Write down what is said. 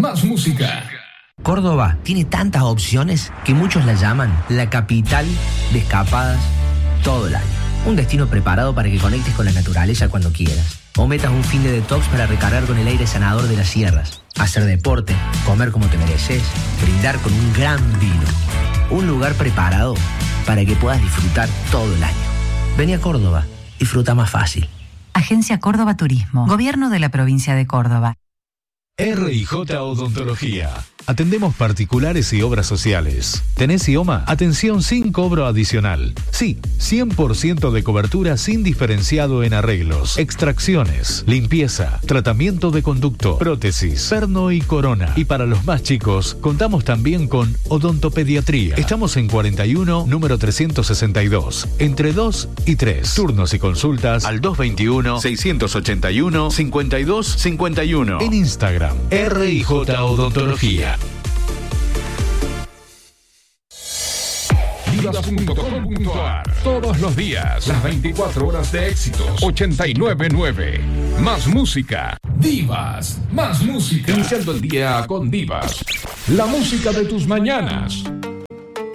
más música. Córdoba tiene tantas opciones que muchos la llaman la capital de escapadas todo el año. Un destino preparado para que conectes con la naturaleza cuando quieras. O metas un fin de detox para recargar con el aire sanador de las sierras. Hacer deporte, comer como te mereces, brindar con un gran vino. Un lugar preparado para que puedas disfrutar todo el año. Vení a Córdoba, disfruta más fácil. Agencia Córdoba Turismo, Gobierno de la Provincia de Córdoba. R&J Odontología. Atendemos particulares y obras sociales. ¿Tenés IOMA? Atención sin cobro adicional. Sí, 100% de cobertura sin diferenciado en arreglos, extracciones, limpieza, tratamiento de conducto, prótesis, perno y corona. Y para los más chicos, contamos también con odontopediatría. Estamos en 41, número 362, entre 2 y 3. Turnos y consultas al 221-681-5251. En Instagram, R&J Odontología. Divas.com.ar. Todos los días, las 24 horas de éxitos. 89.9. Más música. Divas. Más música. Iniciando el día con Divas. La música de tus mañanas.